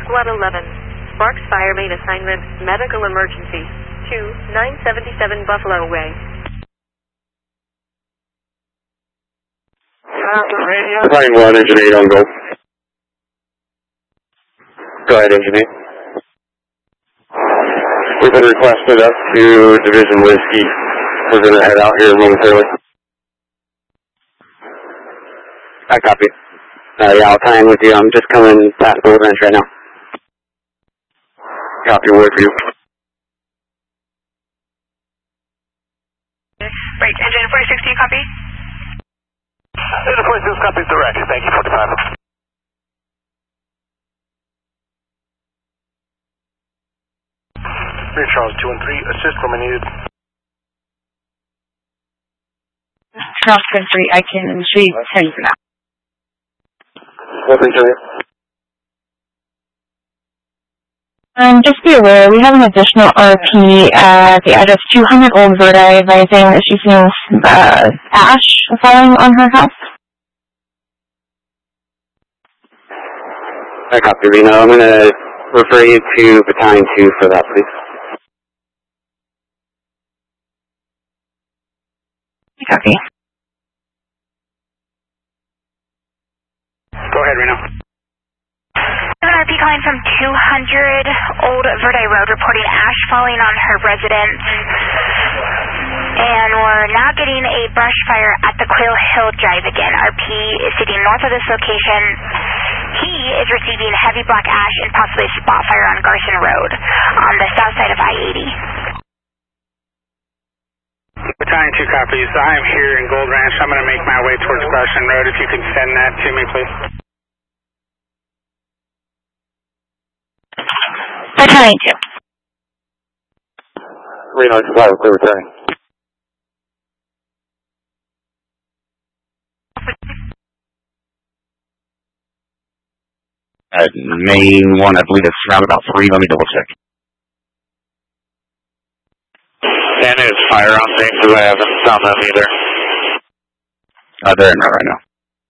Squad 11. Sparks Fire main assignment, medical emergency. 2977 Buffalo Way. Line 1, Engine 8 on go. Go ahead, Engine 8. We've been requested up to Division Whiskey. We're going to head out here momentarily. I copy. Yeah, I'll tie in with you. I'm just coming past the ranch right now. Copy, wait for you. Right, Engine 46, do you copy? Engine 46 copies direct. Thank you, 45. Rear Charles 2 and 3, assist when needed. Charles 2 and 3, I can show you 10 for now. Welcome to you. Just be aware, we have an additional RP at the address 200 Old Verde advising that she sees ash falling on her house. I copy, Reno. I'm going to refer you to Battalion 2 for that, please. Copy. Go ahead, Reno. An RP calling from 200 Old Verde Road reporting ash falling on her residence. And we're now getting a brush fire at the Quail Hill Drive again. RP is sitting north of this location. He is receiving heavy black ash and possibly a spot fire on Garson Road on the south side of I-80. Battalion 2 copies. I'm here in Gold Ranch. I'm going to make my way towards Garson Road. If you can send that to me, please. Battalion 2. Reno, supply with clear returning. Main 1, I believe it's roundabout 3. Let me double check. And it's fire on things because I haven't found them either. They're in there right now.